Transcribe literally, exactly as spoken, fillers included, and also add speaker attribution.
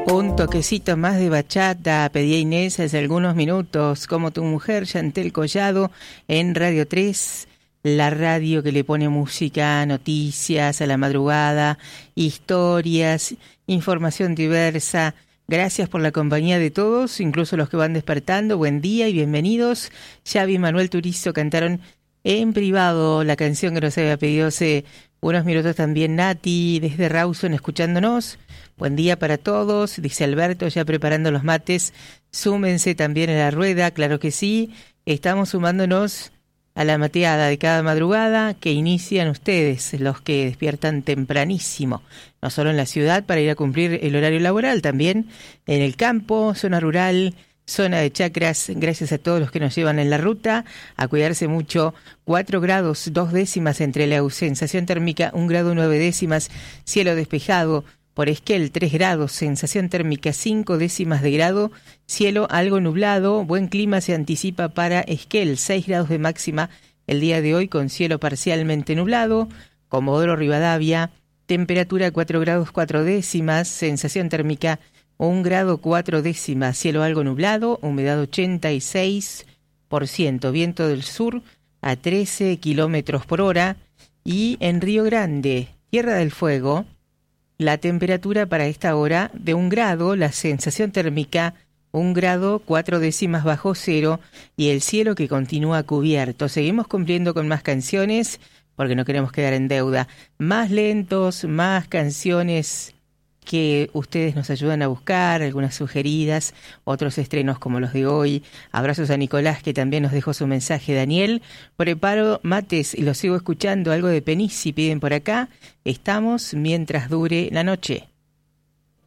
Speaker 1: Un toquecito más de bachata, pedía Inés hace algunos minutos, como tu mujer, Yantel Collado, en Radio tres, la radio que le pone música, noticias a la madrugada, historias, información diversa. Gracias por la compañía de todos, incluso los que van despertando. Buen día y bienvenidos. Xavi y Manuel Turizo cantaron en privado la canción que nos había pedido hace unos minutos también Nati, desde Rawson, escuchándonos. Buen día para todos, dice Alberto, ya preparando los mates. Súmense también a la rueda, claro que sí. Estamos sumándonos a la mateada de cada madrugada que inician ustedes, los que despiertan tempranísimo. No solo en la ciudad para ir a cumplir el horario laboral, también en el campo, zona rural, zona de chacras. Gracias a todos los que nos llevan en la ruta, a cuidarse mucho. Cuatro grados, dos décimas entre la sensación térmica, un grado nueve décimas, cielo despejado. Por Esquel, tres grados, sensación térmica cinco décimas de grado, cielo algo nublado, buen clima se anticipa para Esquel, seis grados de máxima el día de hoy con cielo parcialmente nublado. Comodoro Rivadavia, temperatura cuatro grados cuatro décimas, sensación térmica un grado cuatro décimas, cielo algo nublado, humedad ochenta y seis por ciento, viento del sur a trece kilómetros por hora. Y en Río Grande, Tierra del Fuego, la temperatura para esta hora de un grado, la sensación térmica un grado cuatro décimas bajo cero y el cielo que continúa cubierto. Seguimos cumpliendo con más canciones porque no queremos quedar en deuda. Más lentos, más canciones que ustedes nos ayudan a buscar, algunas sugeridas, otros estrenos como los de hoy. Abrazos a Nicolás, que también nos dejó su mensaje. Daniel, preparo mates y los sigo escuchando. Algo de Penisi piden por acá. Estamos mientras dure la noche.